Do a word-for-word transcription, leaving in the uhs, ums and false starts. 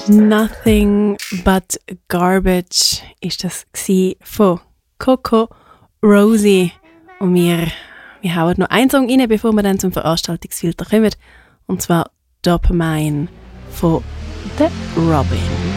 Nothing but garbage ist das gsi von Coco Rosie. Und wir, wir hauen noch einen Song rein, bevor wir dann zum Veranstaltungsfilter kommen. Und zwar Dopamine von The Robin.